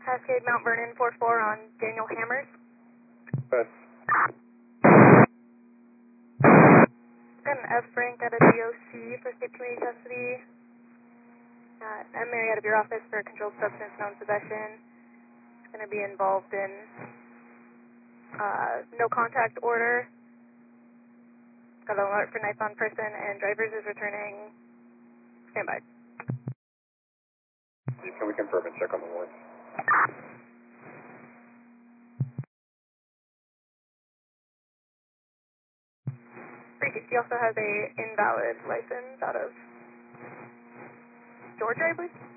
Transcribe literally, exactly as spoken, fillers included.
Cascade Mount Vernon four four on Daniel Hammers. Good. Got an F rank at a D O C for state community custody. Uh, M Mary out of your office for controlled substance known possession. It's going to be involved in uh, no contact order. Got an alert for knife on person and drivers is returning. Stand by. Can we confirm and check on the warrants? He also has a invalid license out of Georgia, I believe.